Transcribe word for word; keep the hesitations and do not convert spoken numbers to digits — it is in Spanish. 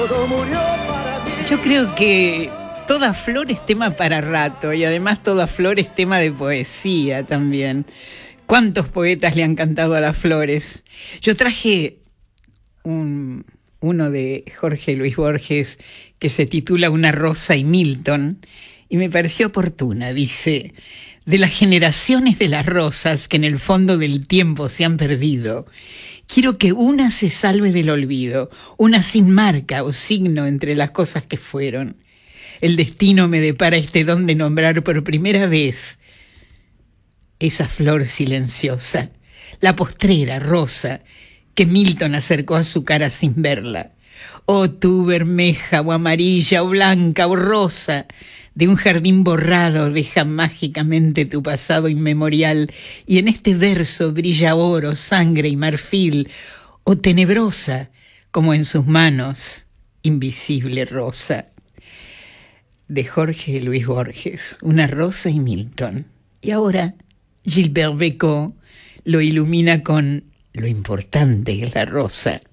Yo creo que toda flor es tema para rato y además toda flor es tema de poesía también. ¿Cuántos poetas le han cantado a las flores? Yo traje un, uno de Jorge Luis Borges que se titula Una rosa y Milton y me pareció oportuna. Dice: de las generaciones de las rosas que en el fondo del tiempo se han perdido, quiero que una se salve del olvido, una sin marca o signo entre las cosas que fueron. El destino me depara este don de nombrar por primera vez esa flor silenciosa, la postrera rosa que Milton acercó a su cara sin verla. Oh tú, bermeja o amarilla o blanca o rosa, de un jardín borrado, deja mágicamente tu pasado inmemorial, y en este verso brilla oro, sangre y marfil, o tenebrosa, como en sus manos, invisible rosa. De Jorge Luis Borges, Una rosa y Milton. Y ahora Gilbert Bécaud lo ilumina con Lo importante es la rosa.